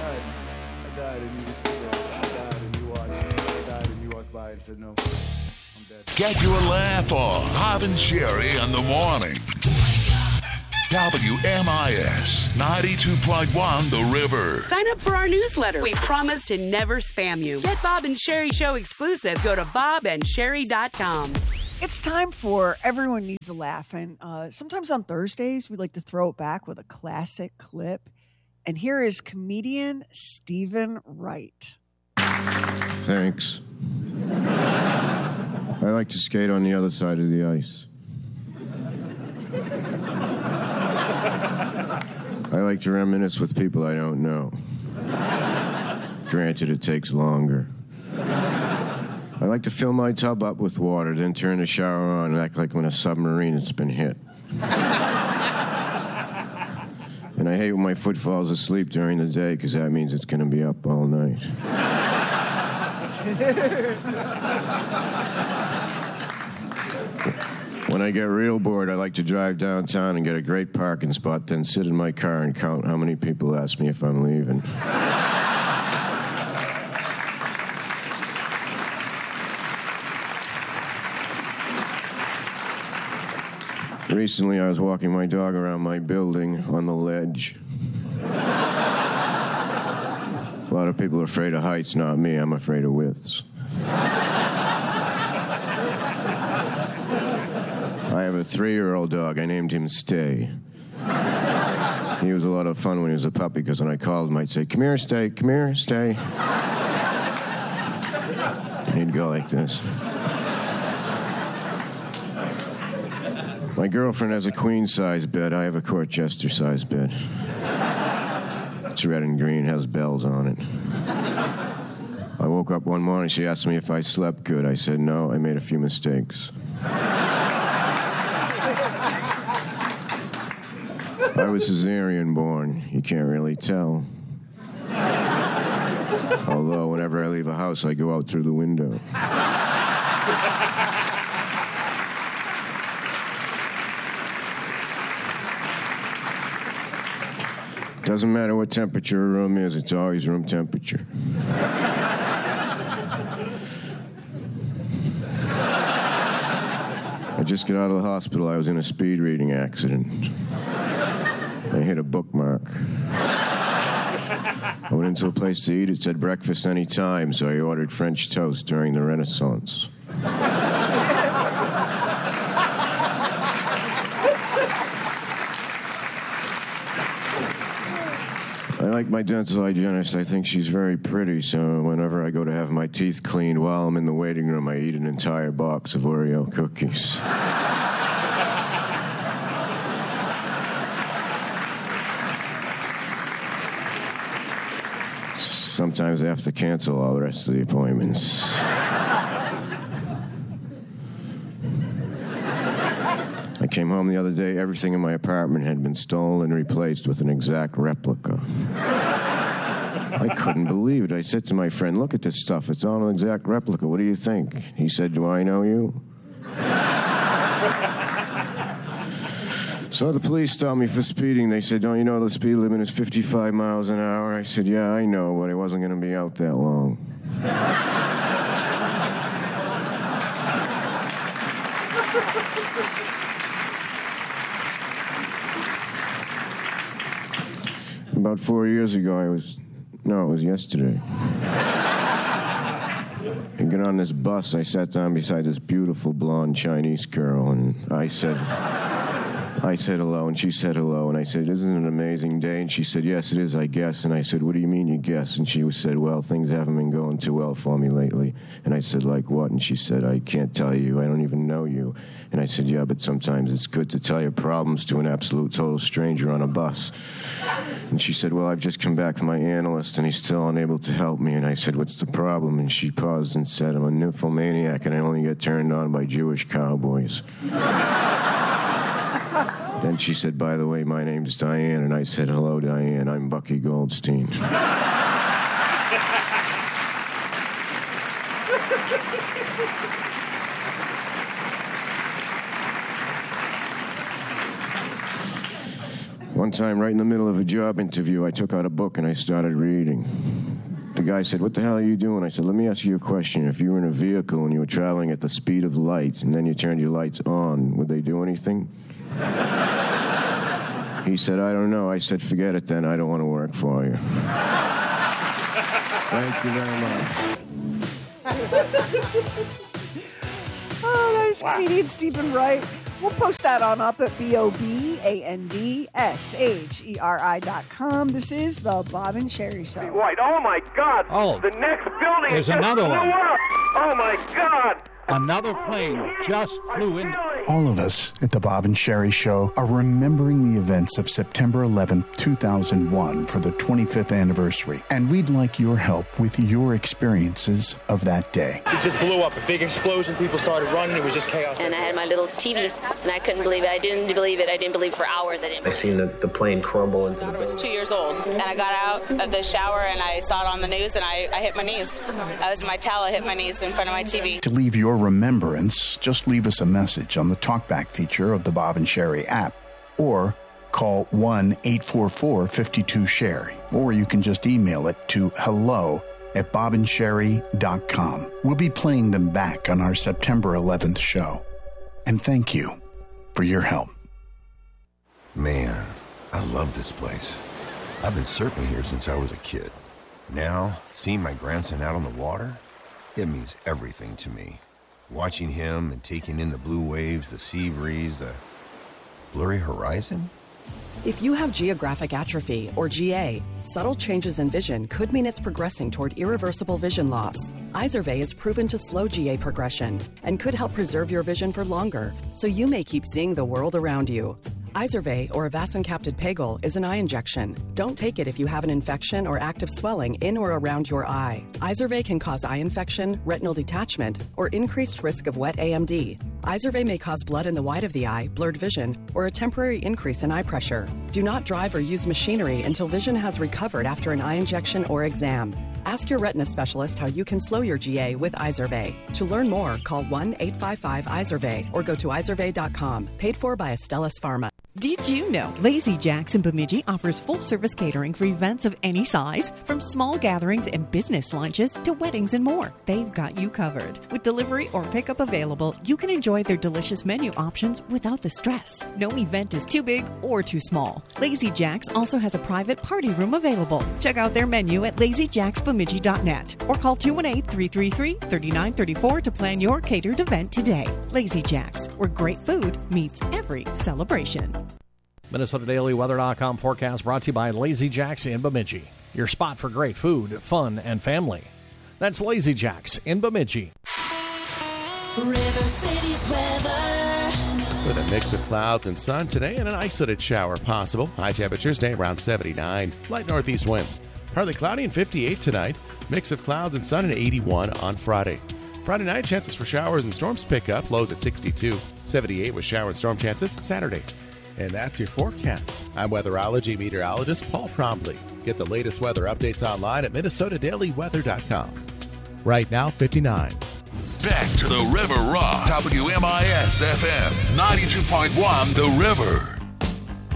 died and you were still there. I died and you watched. I died and you walked by and said no. I'm dead. Get your laugh on. Bob and Sherry in the morning. WMIS 92.1 The River. Sign up for our newsletter. We promise to never spam you. Get Bob and Sherry Show exclusives. Go to bobandsherry.com. It's time for Everyone Needs a Laugh. And sometimes on Thursdays, we like to throw it back with a classic clip. And here is comedian Stephen Wright. Thanks. I like to skate on the other side of the ice. I like to reminisce with people I don't know. Granted, it takes longer. I like to fill my tub up with water, then turn the shower on and act like I'm in a submarine that's been hit. And I hate when my foot falls asleep during the day, because that means it's going to be up all night. When I get real bored, I like to drive downtown and get a great parking spot, then sit in my car and count how many people ask me if I'm leaving. Recently, I was walking my dog around my building on the ledge. A lot of people are afraid of heights, not me. I'm afraid of widths. I have a 3-year-old dog. I named him Stay. He was a lot of fun when he was a puppy, because when I called him, I'd say, "Come here, Stay. Come here, Stay." And he'd go like this. My girlfriend has a queen-size bed. I have a Corchester-size bed. It's red and green, has bells on it. I woke up one morning, she asked me if I slept good. I said no, I made a few mistakes. I was cesarean born. You can't really tell. Although whenever I leave a house, I go out through the window. Doesn't matter what temperature a room is, it's always room temperature. I just got out of the hospital. I was in a speed reading accident. I hit a bookmark. I went into a place to eat. It said breakfast any time, so I ordered French toast during the Renaissance. I like my dental hygienist. I think she's very pretty, so whenever I go to have my teeth cleaned while I'm in the waiting room, I eat an entire box of Oreo cookies. Sometimes I have to cancel all the rest of the appointments. I came home the other day, everything in my apartment had been stolen and replaced with an exact replica. I couldn't believe it. I said to my friend, "Look at this stuff. It's all an exact replica. What do you think?" He said, "Do I know you?" So the police stopped me for speeding. They said, "Don't you know the speed limit is 55 miles an hour?" I said, "Yeah, I know, but I wasn't going to be out that long." About 4 years ago, it was yesterday. I got on this bus, I sat down beside this beautiful blonde Chinese girl, and I said hello, and she said hello, and I said, "Isn't it an amazing day?" And she said, "Yes, it is, I guess." And I said, "What do you mean you guess?" And she said, "Well, things haven't been going too well for me lately." And I said, "Like what?" And she said, "I can't tell you, I don't even know you." And I said, "Yeah, but sometimes it's good to tell your problems to an absolute total stranger on a bus." And she said, "Well, I've just come back from my analyst, and he's still unable to help me." And I said, "What's the problem?" And she paused and said, "I'm a nymphomaniac, and I only get turned on by Jewish cowboys." Then she said, "By the way, my name's Diane." And I said, "Hello, Diane. I'm Bucky Goldstein." One time, right in the middle of a job interview, I took out a book and I started reading. The guy said, "What the hell are you doing?" I said, "Let me ask you a question. If you were in a vehicle and you were traveling at the speed of light and then you turned your lights on, would they do anything?" He said, "I don't know." I said, "Forget it then. I don't want to work for you." Thank you very much. Oh, that is comedian Stephen Wright. We'll post that on up at BOBANDSHERI.com. This is the Bob and Sherry Show. White, oh my God! Oh, the next building there's just another blew one. up. Oh my God! Another plane just flew in. All of us at the Bob and Sherry Show are remembering the events of September 11th, 2001 for the 25th anniversary. And we'd like your help with your experiences of that day. It just blew up. A big explosion. People started running. It was just chaos. And I had my little TV, and I couldn't believe it. I didn't believe it. I didn't believe for hours. I seen the plane crumble into the building. I was 2 years old, and I got out of the shower, and I saw it on the news, and I hit my knees. I was in my towel. I hit my knees in front of my TV. To leave your remembrance, just leave us a message on the TalkBack feature of the Bob and Sherry app, or call 1-844-52-SHERRY, or you can just email it to hello@bobandsherry.com. We'll be playing them back on our September 11th show. And thank you for your help. Man, I love this place. I've been surfing here since I was a kid. Now, seeing my grandson out on the water, it means everything to me. Watching him and taking in the blue waves, the sea breeze, the blurry horizon. If you have geographic atrophy, or GA, subtle changes in vision could mean it's progressing toward irreversible vision loss. Izervay is proven to slow GA progression and could help preserve your vision for longer, so you may keep seeing the world around you. Izervay, or avacincaptad pegol, is an eye injection. Don't take it if you have an infection or active swelling in or around your eye. Izervay can cause eye infection, retinal detachment, or increased risk of wet AMD. Izervay may cause blood in the white of the eye, blurred vision, or a temporary increase in eye pressure. Do not drive or use machinery until vision has recovered after an eye injection or exam. Ask your retina specialist how you can slow your GA with Izervay. To learn more, call 1-855-IZERVAY or go to izervay.com. Paid for by Astellas Pharma. Did you know Lazy Jack's in Bemidji offers full-service catering for events of any size, from small gatherings and business lunches to weddings and more? They've got you covered. With delivery or pickup available, you can enjoy their delicious menu options without the stress. No event is too big or too small. Lazy Jack's also has a private party room available. Check out their menu at lazyjacksbemidji.net or call 218-333-3934 to plan your catered event today. Lazy Jack's, where great food meets every celebration. MinnesotaDailyWeather.com forecast brought to you by Lazy Jack's in Bemidji. Your spot for great food, fun, and family. That's Lazy Jack's in Bemidji. River City's weather. With a mix of clouds and sun today and an isolated shower possible. High temperatures today around 79. Light northeast winds. Partly cloudy and 58 tonight. Mix of clouds and sun and 81 on Friday. Friday night, chances for showers and storms pick up. Lows at 62. 78 with shower and storm chances Saturday. And that's your forecast. I'm weatherology meteorologist Paul Trombley. Get the latest weather updates online at MinnesotaDailyWeather.com. Right now, 59. Back to the River Rock. WMIS FM 92.1 The River.